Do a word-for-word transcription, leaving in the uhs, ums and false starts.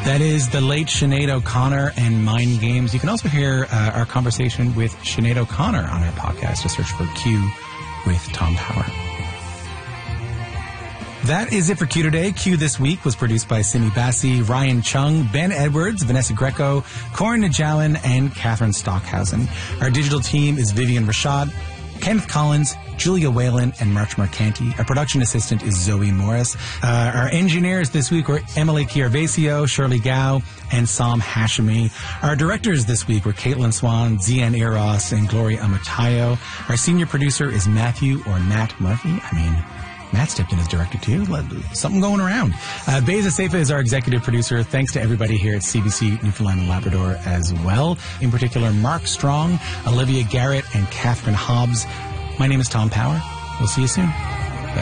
That is the late Sinead O'Connor and Mind Games. You can also hear uh, our conversation with Sinead O'Connor on our podcast. Just search for Q with Tom Power. That is it for Q today. Q this week was produced by Simi Bassi, Ryan Chung, Ben Edwards, Vanessa Greco, Corin Najalan, and Catherine Stockhausen. Our digital team is Vivian Rashad, Kenneth Collins, Julia Whalen, and March Marcanti. Our production assistant is Zoe Morris. Uh, our engineers this week were Emily Chiarvesio, Shirley Gao, and Sam Hashimi. Our directors this week were Caitlin Swan, Zian Eros, and Gloria Amatayo. Our senior producer is Matthew or Matt Murphy. I mean, Matt stepped in as director too. Something going around. Uh, Beza Seifa is our executive producer. Thanks to everybody here at C B C Newfoundland and Labrador as well. In particular, Mark Strong, Olivia Garrett, and Catherine Hobbs. My name is Tom Power. We'll see you soon.